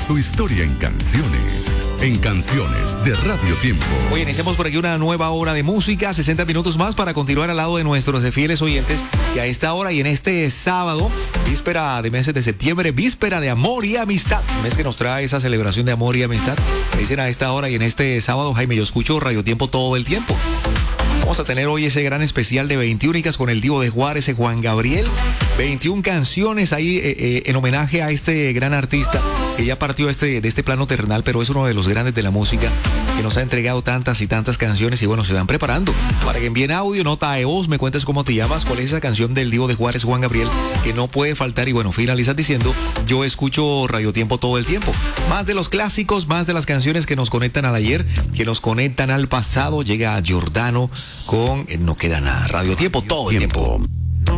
Tu historia en canciones. En Canciones de Radio Tiempo. Hoy iniciamos por aquí una nueva hora de música, 60 minutos más para continuar al lado de nuestros fieles oyentes que a esta hora y en este sábado, víspera de meses de septiembre, víspera de amor y amistad, un mes que nos trae esa celebración de amor y amistad, me dicen a esta hora y en este sábado, Jaime, yo escucho Radio Tiempo todo el tiempo. Vamos a tener hoy ese gran especial de 21 con el Divo de Juárez, Juan Gabriel. 21 canciones ahí en homenaje a este gran artista que ya partió de este plano terrenal, pero es uno de los grandes de la música que nos ha entregado tantas y tantas canciones. Y bueno, se van preparando para que envíen audio, nota de voz, me cuentes cómo te llamas, cuál es esa canción del Divo de Juárez, Juan Gabriel, que no puede faltar. Y bueno, finalizas diciendo, yo escucho Radio Tiempo todo el tiempo. Más de los clásicos, más de las canciones que nos conectan al ayer, que nos conectan al pasado. Llega Giordano con No Queda Nada. Radio Tiempo todo el tiempo.